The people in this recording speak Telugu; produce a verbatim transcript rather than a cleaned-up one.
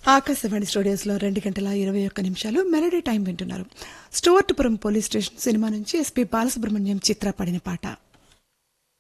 ఆకాశవాణి స్టూడియోస్లో రెండు గంటల ఇరవై ఒక్క నిమిషాలు మెలడీ టైం వింటున్నారు. స్టూవర్ట్పురం పోలీస్ స్టేషన్ సినిమా నుంచి ఎస్పీ బాలసుబ్రహ్మణ్యం చిత్ర పాడిన పాట.